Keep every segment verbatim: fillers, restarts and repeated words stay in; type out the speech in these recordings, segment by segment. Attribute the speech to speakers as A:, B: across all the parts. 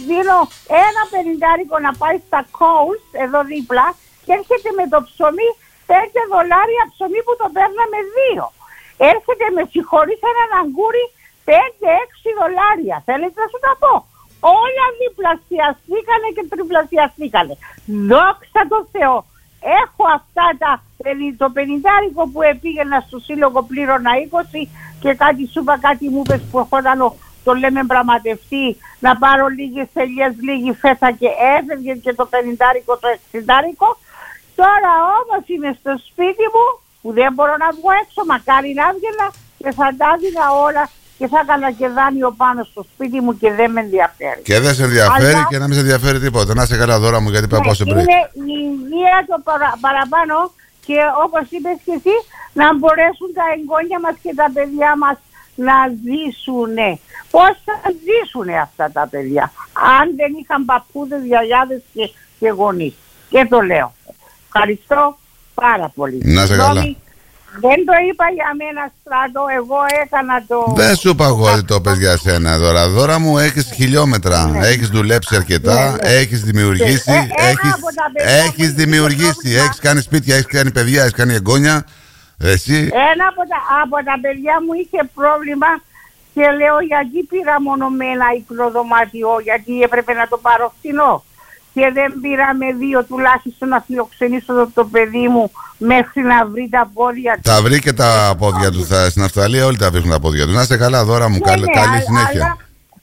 A: δίνω ένα πενηντάρικο να πάει στα Coles εδώ δίπλα και έρχεται με το ψωμί πέντε δολάρια ψωμί που το παίρναμε δύο. Έρχεται με συγχωρείς έναν αγκούρι πέντε έξι δολάρια. Θέλετε να σου τα πω. Όλα διπλασιαστήκανε και τριπλασιαστήκανε. Δόξα τω Θεώ. Έχω αυτά τα, το πενηντάρικο που πήγαινα στο σύλλογο πλήρωνα είκοσι και κάτι σου είπα, κάτι μου είπες που ερχόταν το λέμε πραγματευτή να πάρω λίγες ελιές, λίγη φέτα και έφευγε και το πενηντάρικο, το εξηντάρικο. Τώρα όμως είμαι στο σπίτι μου που δεν μπορώ να βγω έξω, μακάρι να έβγαινα και θα τα έδινα όλα και θα έκανα και δάνειο πάνω στο σπίτι μου και δεν με ενδιαφέρει.
B: Και δεν σε ενδιαφέρει. Αλλά... και να μην σε ενδιαφέρει τίποτα. Να σε καλά δώρα μου, γιατί πάω ναι, σε μπρέκ. Είναι
A: η υγεία το παρα, παραπάνω και όπως είπες και εσύ, να μπορέσουν τα εγγόνια μας και τα παιδιά μας να ζήσουνε. Πώς θα ζήσουνε αυτά τα παιδιά αν δεν είχαν παππούδες, γιαγιάδες και, και γονείς. Και το λέω. Ευχαριστώ πάρα πολύ.
B: Να σε καλά.
A: Δεν το είπα για μένα, Στράτο, εγώ έκανα το...
B: Δεν σου είπα εγώ ότι το πες για σένα δώρα. Δώρα μου, έχεις χιλιόμετρα, ναι. έχεις δουλέψει αρκετά, ναι, ναι. έχεις δημιουργήσει, ε, έχεις, έχεις δημιουργήσει, έχεις κάνει σπίτια, έχεις κάνει παιδιά, έχεις κάνει εγγόνια. Εσύ...
A: Ένα από τα, από τα παιδιά μου είχε πρόβλημα και λέω γιατί πήρα μόνο με ένα υκνοδωμάτιο, γιατί έπρεπε να το πάρω φθηνό. Και δεν πήραμε δύο τουλάχιστον να φιλοξενήσω το, το παιδί μου μέχρι να βρει τα πόδια του.
B: Τα βρει και τα πόδια του. Θα, στην Αυστραλία όλοι τα βρίσκουν τα πόδια του. Να είστε καλά, δώρα μου. Καλή, ναι, καλή α, συνέχεια. Αλλά,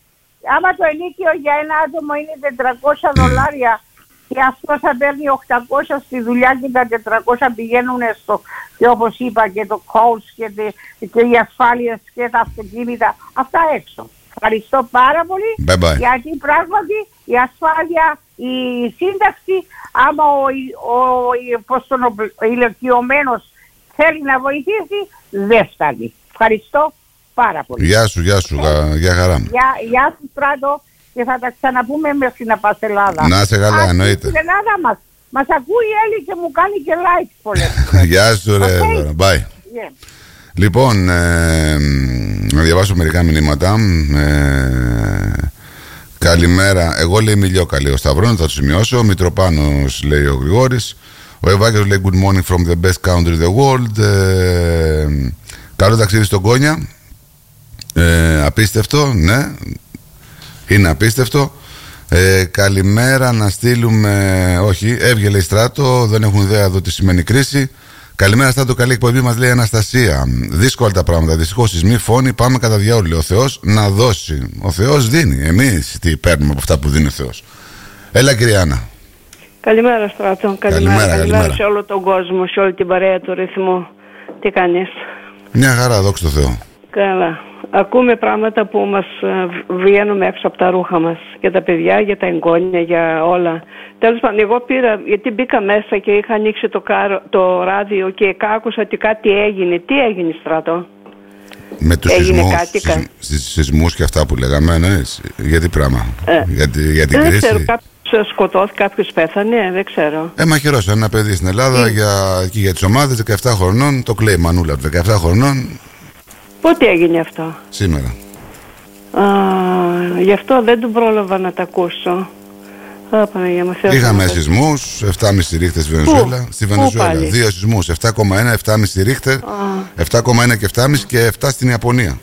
A: άμα το ενίκιο για ένα άτομο είναι τετρακόσια δολάρια και αυτό θα παίρνει οκτακόσια στη δουλειά και τα τετρακόσια πηγαίνουν στο, και όπως είπα και το coach και, και οι ασφάλειες και τα αυτοκίνητα, αυτά έξω. Ευχαριστώ πάρα πολύ.
B: Bye bye.
A: Γιατί πράγματι η ασφάλεια, η σύνταξη, άμα ο, ο, ο, ο ηλικιωμένος θέλει να βοηθήσει, δεν φτάνει. Ευχαριστώ πάρα πολύ.
B: Γεια σου, γεια σου, ε, γεια χαρά.
A: Γεια, γεια σου Στράτο και θα τα ξαναπούμε μέχρι να πας Ελλάδα.
B: Να σε καλά, εννοείται.
A: Στην Ελλάδα μας, μας ακούει η Έλλη και μου κάνει και like πολλές.
B: Γεια σου ρε, okay. Bye. Yeah. Λοιπόν, ε, να διαβάσω μερικά μηνύματα. Ε, καλημέρα. Εγώ λέει Μιλιόκαλη ο Σταυρών, θα το σημειώσω. Μητροπάνος λέει ο Γρηγόρης. Ο Ευάγγελος λέει good morning from the best country in the world. Ε, καλό ταξίδι στον Κόνια. Ε, απίστευτο, ναι. Είναι απίστευτο. Ε, καλημέρα να στείλουμε. Όχι, έβγαινε η Στράτο. Δεν έχουν ιδέα εδώ τι σημαίνει κρίση. Καλημέρα, Στράτο. Καλή εκπομπή, μας λέει η Αναστασία. Δύσκολα τα πράγματα. Δυστυχώς σεισμοί, φόνοι, πάμε κατά διάολο. Ο Θεός να δώσει. Ο Θεός δίνει. Εμείς τι παίρνουμε από αυτά που δίνει ο Θεός. Έλα, κυρία Άννα.
C: Καλημέρα, Στράτο. Καλημέρα, καλημέρα, καλημέρα σε όλο τον κόσμο, σε όλη την παρέα του ρυθμού. Τι κάνεις?
B: Μια χαρά, δόξα τω Θεώ.
C: Καλά. Ακούμε πράγματα που μας βγαίνουμε έξω από τα ρούχα μας. Για τα παιδιά, για τα εγγόνια, για όλα. Τέλος πάντων, εγώ πήρα, γιατί μπήκα μέσα και είχα ανοίξει το, κάρο, το ράδιο και άκουσα ότι κάτι έγινε. Τι έγινε, Στράτο?
B: Με τους σεισμούς, κα... σεισμούς και αυτά που λέγαμε, ναι, για τι πράγμα? Ε, για, για την
C: δεν
B: κρίση.
C: Ξέρω, κάποιος σκοτώθηκε, κάποιος πέθανε, δεν ξέρω.
B: Ε, μαχαιρός, ένα παιδί στην Ελλάδα, για, και για τις ομάδες δεκαεπτά χρονών, το κλαίει Μανούλα, δεκαεπτά χρονών.
C: Πότε έγινε αυτό?
B: Σήμερα.
C: Α, γι' αυτό δεν του πρόλαβα να τα ακούσω. Α,
B: είχαμε σεισμούς, επτά κόμμα πέντε ρίχτερ στη Βενεζουέλα. Στη Βενεζουέλα. Δύο σεισμούς, επτά κόμμα ένα, επτά κόμμα πέντε ρίχτερ, επτά κόμμα ένα και επτά κόμμα πέντε και επτά στην Ιαπωνία.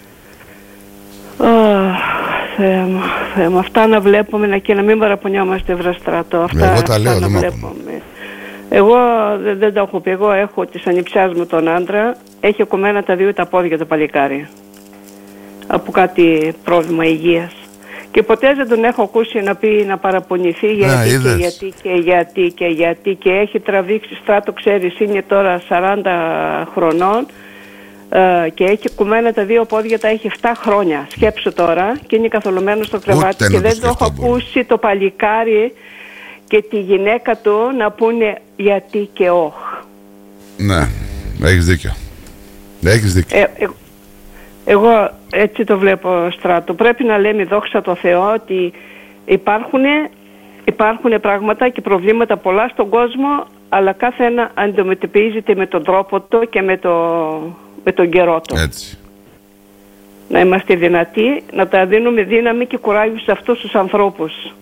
C: Α, Θεέ μου, Θεέ μου, αυτά να βλέπουμε και να μην παραπονιόμαστε, βρε Στράτο. Αυτά,
B: εγώ τα λέω,
C: αυτά να βλέπουμε. Εγώ δεν, δεν το έχω πει. Εγώ έχω της ανιψιάς μου τον άντρα. Έχει κομμένα τα δύο τα πόδια το παλικάρι. Από κάτι πρόβλημα υγείας. Και ποτέ δεν τον έχω ακούσει να πει να παραπονηθεί γιατί, Α, και γιατί και γιατί και γιατί και έχει τραβήξει, Στράτο, ξέρεις, είναι τώρα σαράντα χρονών ε, και έχει κουμμένα τα δύο πόδια, τα έχει επτά χρόνια. Σκέψου τώρα, και είναι καθολωμένο στο κρεβάτι και δεν το έχω ακούσει το παλικάρι και τη γυναίκα του να πούνε γιατί και όχ.
B: Ναι, έχεις δίκιο. Έχεις δίκιο.
C: Ε, ε, εγώ έτσι το βλέπω, Στράτο. Πρέπει να λέμε δόξα τω Θεώ ότι υπάρχουν, υπάρχουν πράγματα και προβλήματα πολλά στον κόσμο, αλλά κάθε ένα αντιμετωπίζεται με τον τρόπο του και με, το, με τον καιρό του.
B: Έτσι.
C: Να είμαστε δυνατοί, να τα δίνουμε δύναμη και κουράγιο σε αυτούς τους ανθρώπους.